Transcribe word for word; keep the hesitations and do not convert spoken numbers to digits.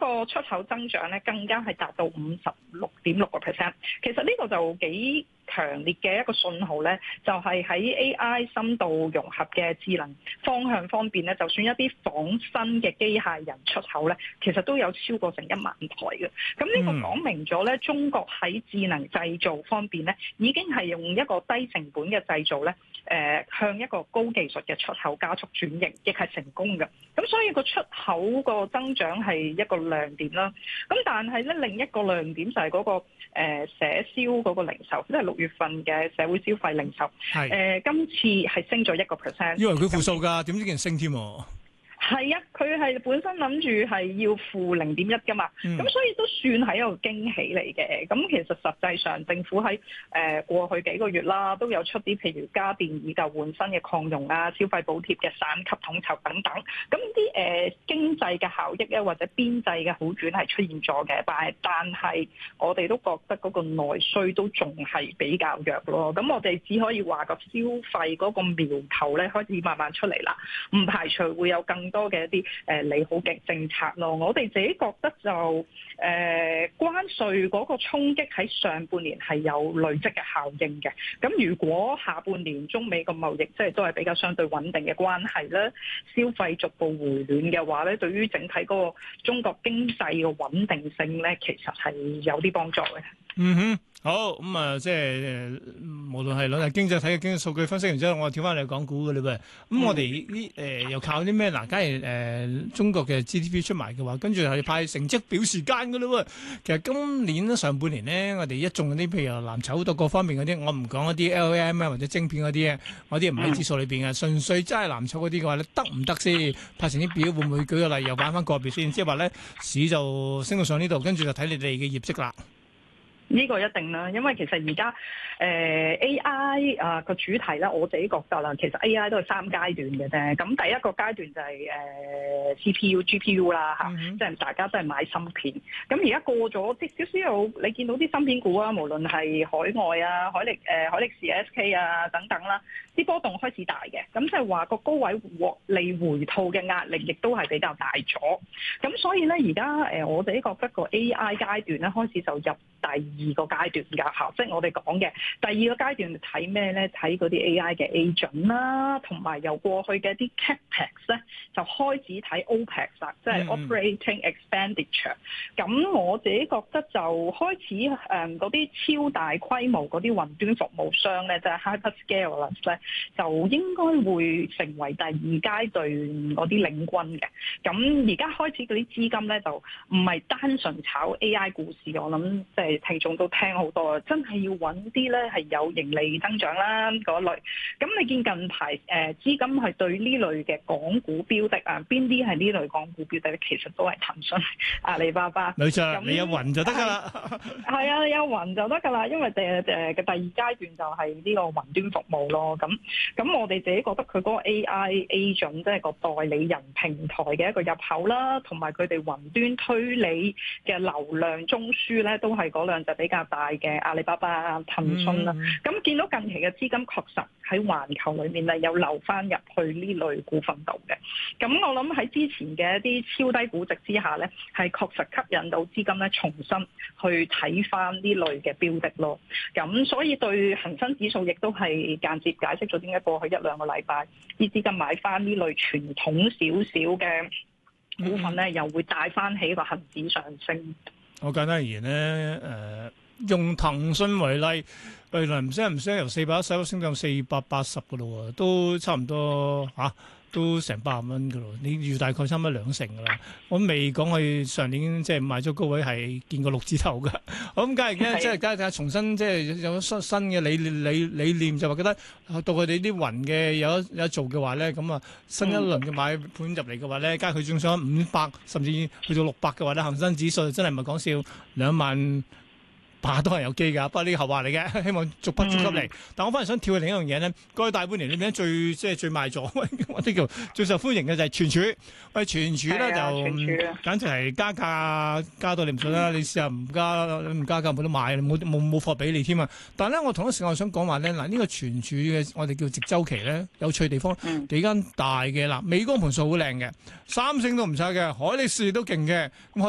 個出口增長咧更加係達到五十六點六個 percent。其實呢個就幾強烈嘅一個信號咧，就係喺 A I 深度融合嘅智能方向方面咧，就算一啲仿生嘅機械人出口咧，其實都有超過成一萬台嘅。咁呢個講明咗咧，中國喺智能製造方面咧，已經係用一個低成本嘅製造咧，誒、呃、向一個高技術嘅出口加速轉型，亦係成功嘅。咁所以個出口個增長係一個亮點啦。咁但係咧，另一個亮點就係嗰、那個誒、呃、社銷嗰個零售，即係六月份嘅社會消費零售，誒是、呃、今次係升咗一個 percent。以為佢負數㗎，點知竟然升添？ 係啊，佢係本身諗住係要負零點一㗎嘛，咁、嗯、所以都算係一個驚喜嚟嘅。咁其實實際上政府喺誒、呃、過去幾個月啦，都有出啲譬如家電以舊換新嘅擴容啊、消費補貼嘅三級統籌等等。咁啲誒經濟嘅效益咧，或者邊際嘅好轉係出現咗嘅，但係但係我哋都覺得嗰個內需都仲係比較弱咯。咁我哋只可以話個消費嗰個苗頭咧開始慢慢出嚟啦，唔排除會有更多嘅一啲誒利好嘅政策咯，我哋自己覺得就誒、呃、關稅嗰個衝擊喺上半年係有累積嘅效應嘅。咁如果下半年中美個貿易即係都係比較相對穩定嘅關係咧，消費逐步回暖嘅話咧，對於整體嗰個中國經濟嘅穩定性咧，其實係有啲幫助嘅。 嗯哼，好咁啊、嗯，即係無論係攞嚟經濟體嘅經濟數據分析完之後，我跳翻嚟講股嘅嘞噃。咁、嗯、我哋呢誒又靠啲咩？嗱，假如誒中國嘅 G D P 出埋嘅話，跟住係派成績表時間嘅嘞喎。其實今年上半年咧，我哋一眾嗰啲譬如藍籌到各方面嗰啲，我唔講嗰啲 L M 啊或者晶片嗰啲啊，嗰啲唔喺指數裏邊嘅，純粹真係藍籌嗰啲嘅話咧，得唔得先？派成績表會唔會舉個例又擺翻個別先？即係話咧，市就升到上呢度，跟住就睇你哋嘅業績啦。 呢個一定啦，因為其實而家誒 A I 啊個主題咧，我自己覺得啦，其實 A I 都係三階段嘅啫。咁第一個階段就係、是、誒、呃、C P U、G P U 啦嚇，即係、嗯、大家都係買芯片。咁而家過咗即少少有，你見到啲芯片股啊，無論係海外啊、海力誒、呃、海力士 S K 啊等等啦，啲波動開始大嘅。咁即係話個高位獲利回吐嘅壓力，亦都係比較大咗。咁所以咧，而家誒我自己覺得個 A I 階段咧開始就入第二個階段㗎嚇，即係我哋講嘅第二個階段睇咩咧？睇嗰啲 A I 嘅 agent 啦，同埋由過去嘅啲 capex 咧，就開始睇 OPEX 啦，即係 operating expenditure。咁我自己覺得就開始誒嗰啲超大規模嗰啲雲端服務商咧，即係 hyperscalers 咧，就應該會成為第二階段嗰啲領軍嘅。咁而家開始嗰啲資金咧，就唔係單純炒 A I 故事，我諗即係聽眾都聽好多，真係要揾啲咧係有盈利增長啦嗰類。咁你見近排誒、呃、資金係對呢類嘅港股標的啊，邊啲係呢類港股標的咧？其實都係騰訊、阿里巴巴。冇錯， 你有雲就得㗎啦。 係啊，你有雲就得㗎啦，因為誒誒嘅第二階段就係呢個雲端服務咯。咁咁我哋自己覺得佢嗰個 A I agent 即係個代理人平台嘅一個入口啦，同埋佢哋雲端推理嘅流量中樞咧，都係嗰兩隻比較大嘅阿里巴巴、騰訊啦。咁、嗯、見到近期嘅資金確實喺環球裏面咧有流翻入去呢類股份度嘅。咁我諗喺之前嘅一啲超低估值之下咧，係確實吸引到資金咧重新去睇翻呢類嘅標的咯。咁所以對恒生指數亦都係間接解釋咗點解過去一兩個禮拜啲資金買翻呢類傳統少少嘅股份咧，嗯、又會帶翻起個恒指上升。 好簡單而言咧，誒、呃、用騰訊為例，原來唔升唔升，由四百一十升到四百八十嘅咯喎，都差唔多嚇。啊都成百蚊嘅咯，你預大概差唔多兩成嘅啦。我未講佢上年即係買咗高位係見過六字頭嘅。咁梗係嘅，即係梗係重新即係有新新嘅理理理念，就話覺得到佢哋啲雲嘅有有得做嘅話咧，咁啊新一輪嘅買盤入嚟嘅話咧，加佢仲想五百甚至去到六百嘅話咧，恒生指數真係唔係講笑，兩萬八都係有機㗎，不過呢個後話嚟嘅，希望逐筆逐級嚟。嗯、但我反而想跳去另一樣嘢咧，過去大半年裏面最即係最賣座，或者叫最受歡迎嘅就係存儲。喂，存儲咧就簡直係加價加到你唔信啦！嗯、你試下唔加，唔加價冇得買，冇冇冇貨俾你添啊！但係咧，我同一時間我想講話咧，嗱、這、呢個存儲嘅我哋叫逆周期咧，有趣地方、嗯、幾間大嘅嗱，美光盤數好靚嘅，三星都唔差嘅，海力士都勁嘅，咁